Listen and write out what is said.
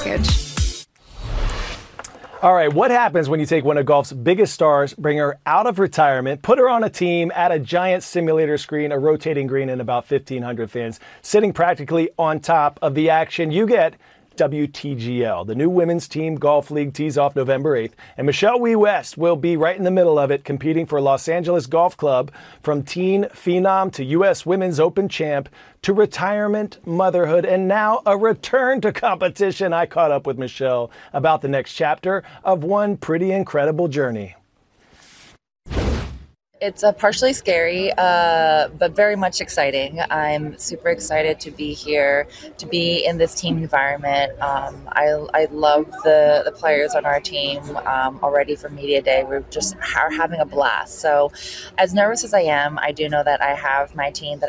All right, what happens when you take one of golf's biggest stars, bring her out of retirement, put her on a team, add a giant simulator screen, a rotating green, and about 1,500 fans sitting practically on top of the action? You get WTGL. The new women's team golf league tees off November 8th, and Michelle Wie West will be right in the middle of it, competing for Los Angeles Golf Club. From teen phenom to U.S. Women's Open champ to retirement, motherhood, and now a return to competition. I caught up with Michelle about the next chapter of one pretty incredible journey. It's partially scary, but very much exciting. I'm super excited to be here, to be in this team environment. I love the players on our team already from Media Day. We're just are having a blast. So as nervous as I am, I do know that I have my team that